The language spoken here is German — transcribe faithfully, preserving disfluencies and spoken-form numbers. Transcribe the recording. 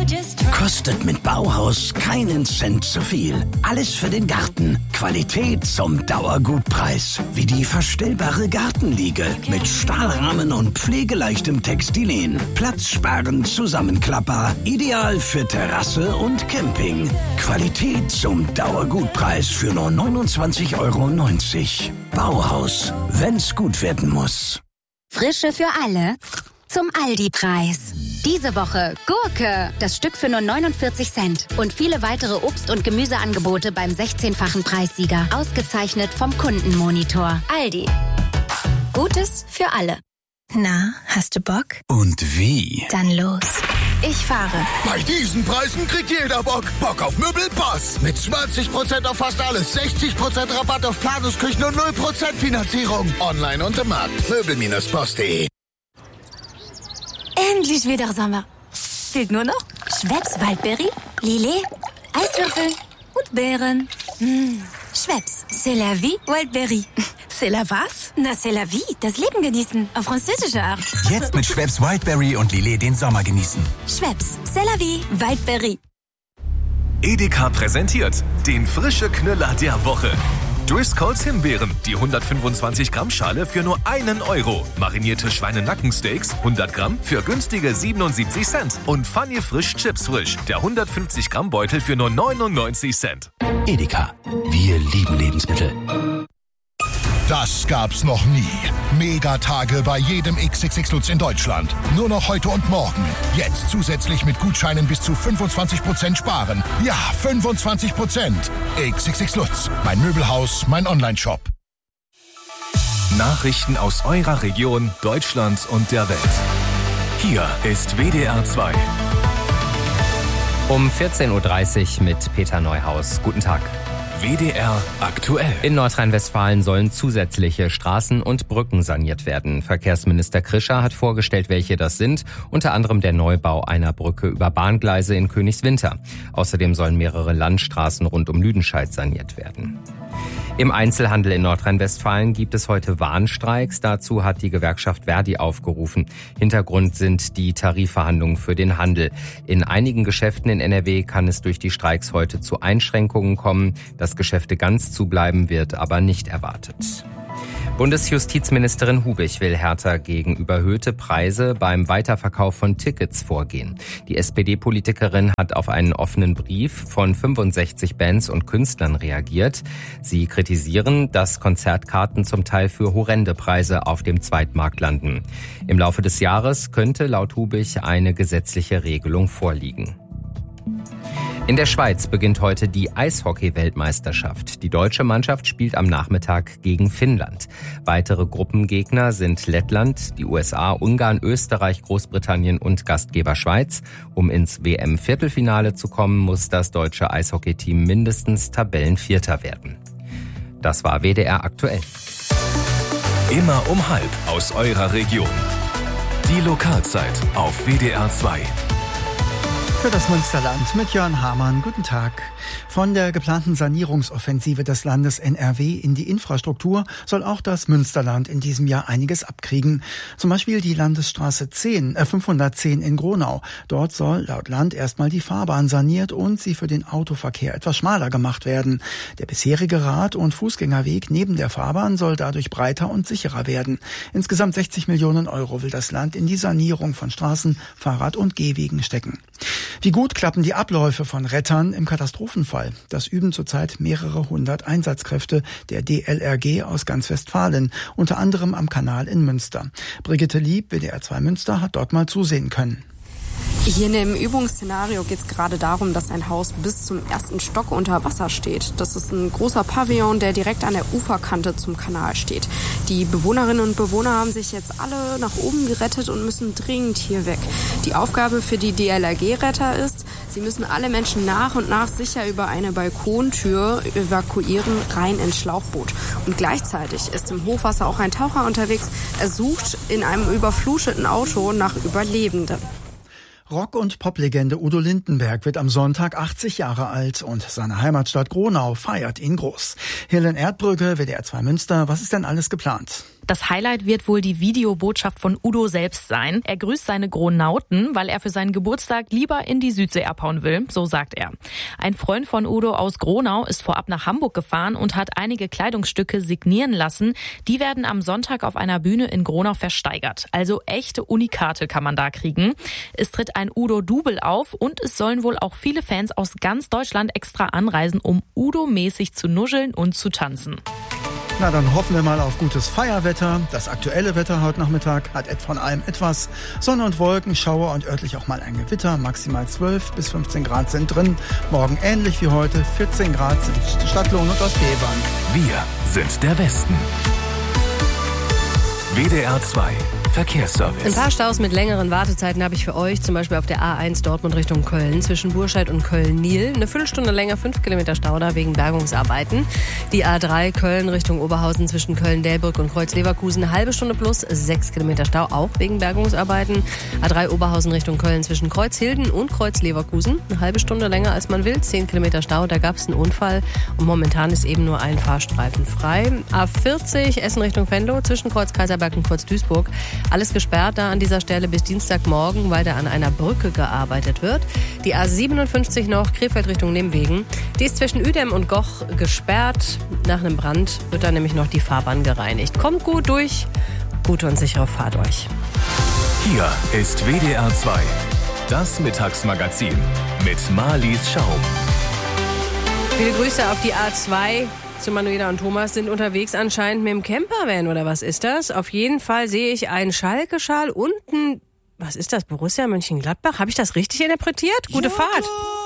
Kostet mit Bauhaus keinen Cent zu viel. Alles für den Garten. Qualität zum Dauergutpreis. Wie die verstellbare Gartenliege mit Stahlrahmen und pflegeleichtem Textilien. Platzsparend Zusammenklapper. Ideal für Terrasse und Camping. Qualität zum Dauergutpreis für nur neunundzwanzig Euro neunzig. Bauhaus, wenn's gut werden muss. Frische für alle zum Aldi-Preis. Diese Woche Gurke, das Stück für nur neunundvierzig Cent. Und viele weitere Obst- und Gemüseangebote beim sechzehnfachen Preissieger. Ausgezeichnet vom Kundenmonitor. Aldi. Gutes für alle. Na, hast du Bock? Und wie? Dann los. Ich fahre. Bei diesen Preisen kriegt jeder Bock. Bock auf Möbelpass. Mit zwanzig Prozent auf fast alles, sechzig Prozent Rabatt auf Planungsküchen und null Prozent Finanzierung. Online und im Markt. Möbel Bindestrich post punkt de. Endlich wieder Sommer. Fehlt nur noch Schweppes Waldberry, Lillet, Eiswürfel und Beeren. Mmh. Schweppes, c'est la vie, Waldberry. C'est la was? Na, c'est la vie, das Leben genießen. Auf französische Art. Jetzt mit Schweppes Wildberry und Lillet den Sommer genießen. Schweppes, c'est la vie, Waldberry. Edeka präsentiert den frische Knüller der Woche. Driscolls Himbeeren, die hundertfünfundzwanzig Gramm Schale für nur einen Euro. Marinierte Schweinenackensteaks, hundert Gramm für günstige siebenundsiebzig Cent. Und Funny Frisch Chips Frisch, der hundertfünfzig Gramm Beutel für nur neunundneunzig Cent. Edeka, wir lieben Lebensmittel. Das gab's noch nie. Megatage bei jedem X X X Lutz in Deutschland. Nur noch heute und morgen. Jetzt zusätzlich mit Gutscheinen bis zu fünfundzwanzig Prozent sparen. Ja, fünfundzwanzig Prozent. X X X Lutz. Mein Möbelhaus, mein Online-Shop. Nachrichten aus eurer Region, Deutschland und der Welt. Hier ist W D R zwei. Um vierzehn Uhr dreißig mit Peter Neuhaus. Guten Tag. W D R aktuell. In Nordrhein-Westfalen sollen zusätzliche Straßen und Brücken saniert werden. Verkehrsminister Krischer hat vorgestellt, welche das sind. Unter anderem der Neubau einer Brücke über Bahngleise in Königswinter. Außerdem sollen mehrere Landstraßen rund um Lüdenscheid saniert werden. Im Einzelhandel in Nordrhein-Westfalen gibt es heute Warnstreiks. Dazu hat die Gewerkschaft Verdi aufgerufen. Hintergrund sind die Tarifverhandlungen für den Handel. In einigen Geschäften in N R W kann es durch die Streiks heute zu Einschränkungen kommen. Dass Geschäfte ganz zubleiben, wird aber nicht erwartet. Bundesjustizministerin Hubig will härter gegen überhöhte Preise beim Weiterverkauf von Tickets vorgehen. Die S P D-Politikerin hat auf einen offenen Brief von fünfundsechzig Bands und Künstlern reagiert. Sie kritisieren, dass Konzertkarten zum Teil für horrende Preise auf dem Zweitmarkt landen. Im Laufe des Jahres könnte laut Hubig eine gesetzliche Regelung vorliegen. In der Schweiz beginnt heute die Eishockey-Weltmeisterschaft. Die deutsche Mannschaft spielt am Nachmittag gegen Finnland. Weitere Gruppengegner sind Lettland, die U S A, Ungarn, Österreich, Großbritannien und Gastgeber Schweiz. Um ins W M-Viertelfinale zu kommen, muss das deutsche Eishockey-Team mindestens Tabellenvierter werden. Das war W D R aktuell. Immer um halb aus eurer Region. Die Lokalzeit auf W D R zwei. Für das Münsterland mit Jörn Hamann. Guten Tag. Von der geplanten Sanierungsoffensive des Landes N R W in die Infrastruktur soll auch das Münsterland in diesem Jahr einiges abkriegen. Zum Beispiel die Landesstraße zehn, äh fünfhundertzehn in Gronau. Dort soll laut Land erstmal die Fahrbahn saniert und sie für den Autoverkehr etwas schmaler gemacht werden. Der bisherige Rad- und Fußgängerweg neben der Fahrbahn soll dadurch breiter und sicherer werden. Insgesamt sechzig Millionen Euro will das Land in die Sanierung von Straßen, Fahrrad- und Gehwegen stecken. Wie gut klappen die Abläufe von Rettern im Katastrophenfall? Das üben zurzeit mehrere hundert Einsatzkräfte der D L R G aus ganz Westfalen, unter anderem am Kanal in Münster. Brigitte Lieb, W D R zwei Münster, hat dort mal zusehen können. Hier in dem Übungsszenario geht es gerade darum, dass ein Haus bis zum ersten Stock unter Wasser steht. Das ist ein großer Pavillon, der direkt an der Uferkante zum Kanal steht. Die Bewohnerinnen und Bewohner haben sich jetzt alle nach oben gerettet und müssen dringend hier weg. Die Aufgabe für die D L R G-Retter ist, sie müssen alle Menschen nach und nach sicher über eine Balkontür evakuieren, rein ins Schlauchboot. Und gleichzeitig ist im Hochwasser auch ein Taucher unterwegs. Er sucht in einem überfluteten Auto nach Überlebenden. Rock- und Poplegende Udo Lindenberg wird am Sonntag achtzig Jahre alt und seine Heimatstadt Gronau feiert ihn groß. Helen Erdbrücke, W D R zwei Münster, was ist denn alles geplant? Das Highlight wird wohl die Videobotschaft von Udo selbst sein. Er grüßt seine Gronauten, weil er für seinen Geburtstag lieber in die Südsee abhauen will, so sagt er. Ein Freund von Udo aus Gronau ist vorab nach Hamburg gefahren und hat einige Kleidungsstücke signieren lassen. Die werden am Sonntag auf einer Bühne in Gronau versteigert. Also echte Unikate kann man da kriegen. Es tritt ein Udo-Double auf und es sollen wohl auch viele Fans aus ganz Deutschland extra anreisen, um Udo-mäßig zu nuscheln und zu tanzen. Na, dann hoffen wir mal auf gutes Feierwetter. Das aktuelle Wetter heute Nachmittag hat von allem etwas. Sonne und Wolken, Schauer und örtlich auch mal ein Gewitter. Maximal zwölf bis fünfzehn Grad sind drin. Morgen ähnlich wie heute. vierzehn Grad sind Stadtlohn und Ostseebank. Wir sind der Westen. W D R zwei Verkehrsservice. Ein paar Staus mit längeren Wartezeiten habe ich für euch, zum Beispiel auf der A eins Dortmund Richtung Köln, zwischen Burscheid und Köln-Nil. Eine Viertelstunde länger, fünf Kilometer Stau da wegen Bergungsarbeiten. Die A drei Köln Richtung Oberhausen zwischen Köln-Delbrück und Kreuz-Leverkusen, eine halbe Stunde plus, sechs Kilometer Stau, auch wegen Bergungsarbeiten. A drei Oberhausen Richtung Köln zwischen Kreuzhilden und Kreuz-Leverkusen, eine halbe Stunde länger als man will, zehn Kilometer Stau, da gab es einen Unfall und momentan ist eben nur ein Fahrstreifen frei. A vierzig Essen Richtung Venlo zwischen Kreuz-Kaiserberg und Kreuz-Duisburg. Alles gesperrt da an dieser Stelle bis Dienstagmorgen, weil da an einer Brücke gearbeitet wird. Die A siebenundfünfzig noch, Krefeld Richtung Nehmwegen. Die ist zwischen Uedem und Goch gesperrt. Nach einem Brand wird da nämlich noch die Fahrbahn gereinigt. Kommt gut durch, gute und sichere Fahrt euch. Hier ist W D R zwei, das Mittagsmagazin mit Marlies Schaum. Viele Grüße auf die A zwei. Zu Manuela und Thomas sind unterwegs anscheinend mit dem Campervan oder was ist das? Auf jeden Fall sehe ich einen Schalke-Schal und ein, was ist das, Borussia Mönchengladbach? Habe ich das richtig interpretiert? Gute ja. Fahrt.